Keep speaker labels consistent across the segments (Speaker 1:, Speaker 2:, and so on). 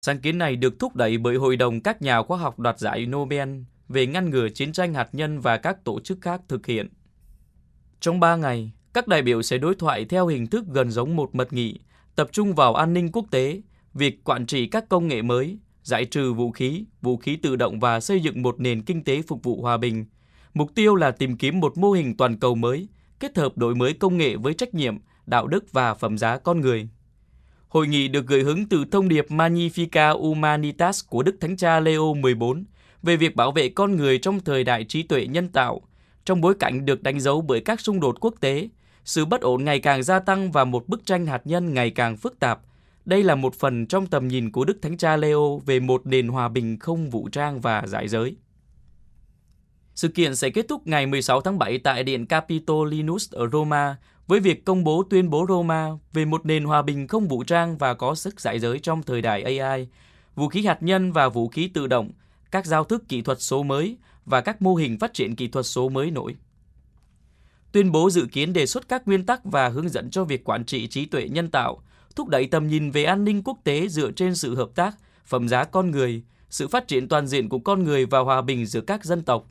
Speaker 1: Sáng kiến này được thúc đẩy bởi Hội đồng các nhà khoa học đoạt giải Nobel về ngăn ngừa chiến tranh hạt nhân và các tổ chức khác thực hiện. Trong 3 ngày, các đại biểu sẽ đối thoại theo hình thức gần giống một mật nghị, tập trung vào an ninh quốc tế, việc quản trị các công nghệ mới, giải trừ vũ khí tự động và xây dựng một nền kinh tế phục vụ hòa bình. Mục tiêu là tìm kiếm một mô hình toàn cầu mới, kết hợp đổi mới công nghệ với trách nhiệm, đạo đức và phẩm giá con người. Hội nghị được gợi hứng từ thông điệp Magnificat Humanitas của Đức Thánh Cha Leo XIV về việc bảo vệ con người trong thời đại trí tuệ nhân tạo, trong bối cảnh được đánh dấu bởi các xung đột quốc tế, sự bất ổn ngày càng gia tăng và một bức tranh hạt nhân ngày càng phức tạp. Đây là một phần trong tầm nhìn của Đức Thánh Cha Leo về một nền hòa bình không vũ trang và giải giới. Sự kiện sẽ kết thúc ngày 16 tháng 7 tại Điện Capitolinus ở Roma với việc công bố tuyên bố Roma về một nền hòa bình không vũ trang và có sức giải giới trong thời đại AI, vũ khí hạt nhân và vũ khí tự động, các giao thức kỹ thuật số mới và các mô hình phát triển kỹ thuật số mới nổi. Tuyên bố dự kiến đề xuất các nguyên tắc và hướng dẫn cho việc quản trị trí tuệ nhân tạo, thúc đẩy tầm nhìn về an ninh quốc tế dựa trên sự hợp tác, phẩm giá con người, sự phát triển toàn diện của con người và hòa bình giữa các dân tộc.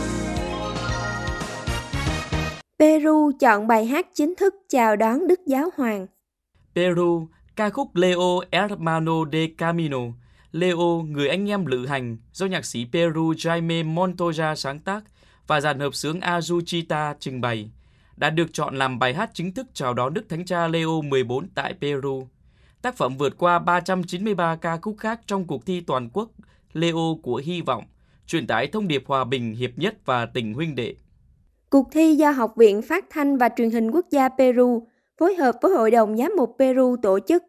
Speaker 2: Peru chọn bài hát chính thức chào đón Đức Giáo Hoàng.
Speaker 1: Peru, ca khúc Leo Hermano de Camino, Leo, người anh em lữ hành, do nhạc sĩ Peru Jaime Montoya sáng tác và dàn hợp xướng Azuchita trình bày, đã được chọn làm bài hát chính thức chào đón Đức Thánh Cha Leo XIV tại Peru. Tác phẩm vượt qua 393 ca khúc khác trong cuộc thi toàn quốc Leo của hy vọng, truyền tải thông điệp hòa bình, hiệp nhất và tình huynh đệ.
Speaker 2: Cuộc thi do Học viện Phát thanh và Truyền hình Quốc gia Peru phối hợp với Hội đồng Giám mục Peru tổ chức.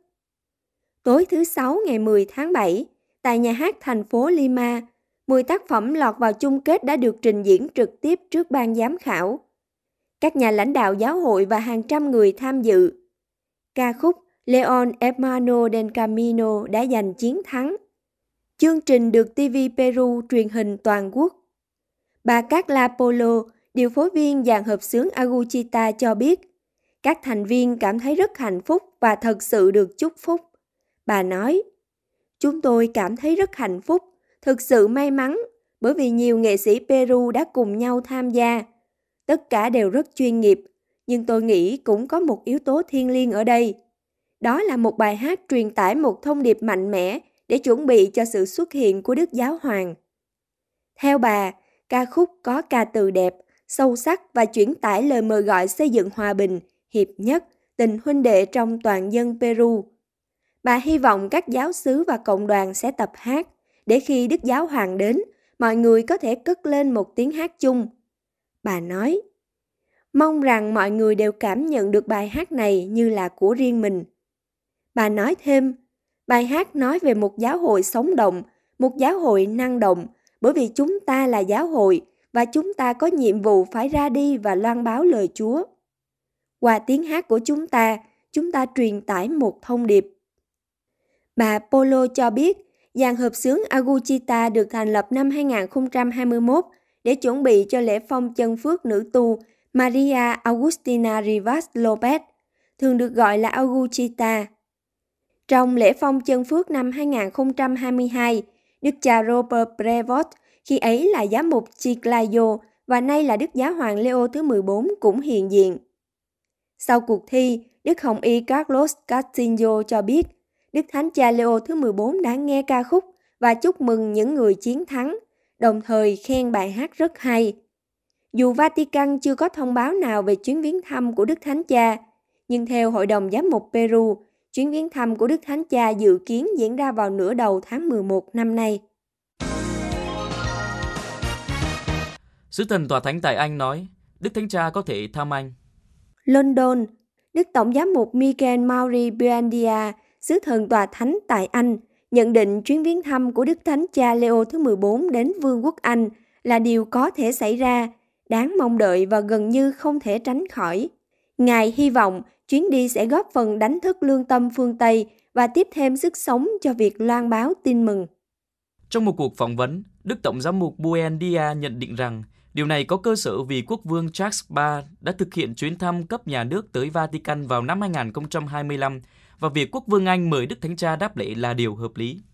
Speaker 2: Tối thứ Sáu ngày 10 tháng 7, tại nhà hát thành phố Lima, 10 tác phẩm lọt vào chung kết đã được trình diễn trực tiếp trước ban giám khảo. Các nhà lãnh đạo giáo hội và hàng trăm người tham dự. Ca khúc Leon Hermano del Camino đã giành chiến thắng. Chương trình được TV Peru truyền hình toàn quốc. Bà Carla Polo, điều phối viên dàn hợp xướng Aguchita cho biết, các thành viên cảm thấy rất hạnh phúc và thật sự được chúc phúc. Bà nói, chúng tôi cảm thấy rất hạnh phúc, thực sự may mắn, bởi vì nhiều nghệ sĩ Peru đã cùng nhau tham gia. Tất cả đều rất chuyên nghiệp, nhưng tôi nghĩ cũng có một yếu tố thiêng liêng ở đây. Đó là một bài hát truyền tải một thông điệp mạnh mẽ để chuẩn bị cho sự xuất hiện của Đức Giáo Hoàng. Theo bà, ca khúc có ca từ đẹp, sâu sắc và chuyển tải lời mời gọi xây dựng hòa bình, hiệp nhất, tình huynh đệ trong toàn dân Peru. Bà hy vọng các giáo xứ và cộng đoàn sẽ tập hát, để khi Đức Giáo Hoàng đến, mọi người có thể cất lên một tiếng hát chung. Bà nói, mong rằng mọi người đều cảm nhận được bài hát này như là của riêng mình. Bà nói thêm, bài hát nói về một giáo hội sống động, một giáo hội năng động, bởi vì chúng ta là giáo hội và chúng ta có nhiệm vụ phải ra đi và loan báo lời Chúa. Qua tiếng hát của chúng ta truyền tải một thông điệp. Bà Polo cho biết, dàn hợp xướng Aguchita được thành lập năm 2021 để chuẩn bị cho lễ phong chân phước nữ tu Maria Agustina Rivas Lopez, thường được gọi là Aguchita. Trong lễ phong chân phước năm 2022, Đức cha Robert Prevost, khi ấy là giám mục Chiclayo và nay là Đức Giáo hoàng Leo thứ 14 cũng hiện diện. Sau cuộc thi, Đức Hồng y Carlos Castillo cho biết, Đức Thánh cha Leo thứ 14 đã nghe ca khúc và chúc mừng những người chiến thắng, đồng thời khen bài hát rất hay. Dù Vatican chưa có thông báo nào về chuyến viếng thăm của Đức Thánh cha, nhưng theo Hội đồng Giám mục Peru, chuyến viếng thăm của Đức Thánh cha dự kiến diễn ra vào nửa đầu tháng 11 năm nay.
Speaker 1: Sứ thần tòa thánh tại Anh nói, Đức Thánh Cha có thể thăm Anh.
Speaker 2: London, Đức Tổng giám mục Michael Mauri Buendia, sứ thần tòa thánh tại Anh, nhận định chuyến viếng thăm của Đức Thánh Cha Leo thứ 14 đến Vương quốc Anh là điều có thể xảy ra, đáng mong đợi và gần như không thể tránh khỏi. Ngài hy vọng chuyến đi sẽ góp phần đánh thức lương tâm phương Tây và tiếp thêm sức sống cho việc loan báo tin mừng.
Speaker 1: Trong một cuộc phỏng vấn, Đức Tổng giám mục Buendia nhận định rằng điều này có cơ sở vì quốc vương Charles III đã thực hiện chuyến thăm cấp nhà nước tới Vatican vào năm 2025 và việc quốc vương Anh mời Đức Thánh Cha đáp lễ là điều hợp lý.